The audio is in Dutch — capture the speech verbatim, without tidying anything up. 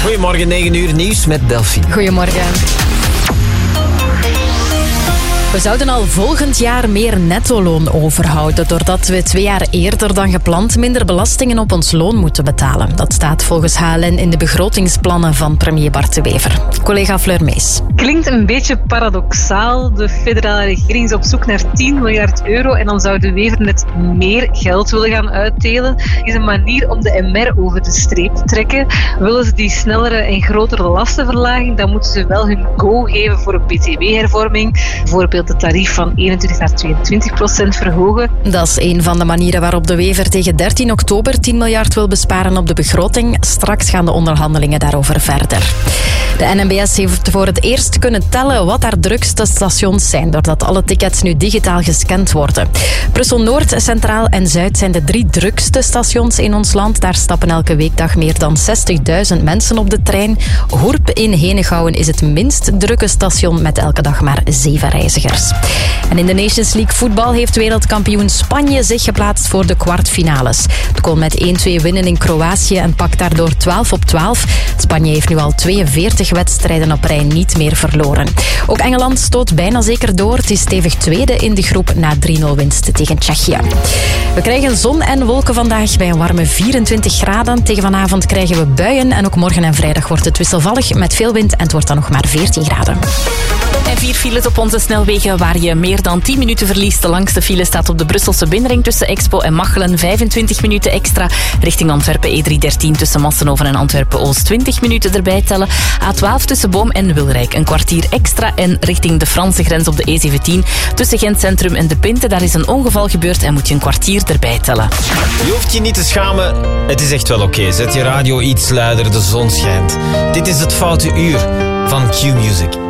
Goedemorgen, negen uur nieuws met Delphine. Goedemorgen. We zouden al volgend jaar meer nettoloon overhouden, doordat we twee jaar eerder dan gepland minder belastingen op ons loon moeten betalen. Dat staat volgens H L N in de begrotingsplannen van premier Bart De Wever. Collega Fleur Mees. Klinkt een beetje paradoxaal. De federale regering is op zoek naar tien miljard euro en dan zou De Wever net meer geld willen gaan uitdelen. Het is een manier om de M R over de streep te trekken. Willen ze die snellere en grotere lastenverlaging, dan moeten ze wel hun go geven voor een B T W-hervorming. Bijvoorbeeld het tarief van eenentwintig naar tweeëntwintig procent verhogen. Dat is een van de manieren waarop De Wever tegen dertien oktober tien miljard wil besparen op de begroting. Straks gaan de onderhandelingen daarover verder. De N M B S heeft voor het eerst kunnen tellen wat haar drukste stations zijn, doordat alle tickets nu digitaal gescand worden. Brussel-Noord, Centraal en Zuid zijn de drie drukste stations in ons land. Daar stappen elke weekdag meer dan zestigduizend mensen op de trein. Hoerp in Henegouwen is het minst drukke station met elke dag maar zeven reizigers. En in de Nations League voetbal heeft wereldkampioen Spanje zich geplaatst voor de kwartfinales. Het kon met één-twee winnen in Kroatië en pakt daardoor twaalf op twaalf. Spanje heeft nu al tweeënveertig wedstrijden op rij niet meer verloren. Ook Engeland stoot bijna zeker door. Het is stevig tweede in de groep na drie nul winst tegen Tsjechië. We krijgen zon en wolken vandaag bij een warme vierentwintig graden. Tegen vanavond krijgen we buien en ook morgen en vrijdag wordt het wisselvallig met veel wind en het wordt dan nog maar veertien graden. En vier files op onze snelwegen waar je meer dan tien minuten verliest. De langste file staat op de Brusselse binnenring tussen Expo en Machelen. vijfentwintig minuten extra. Richting Antwerpen E driehonderddertien tussen Massenhoven en Antwerpen-Oost. twintig minuten erbij tellen. A twaalf tussen Boom en Wilrijk. Een kwartier extra. En richting de Franse grens op de E zeventien tussen Gent Centrum en De Pinte. Daar is een ongeval gebeurd en moet je een kwartier erbij tellen. Je hoeft je niet te schamen. Het is echt wel oké. Okay. Zet je radio iets luider. De zon schijnt. Dit is het Foute Uur van Q-Music.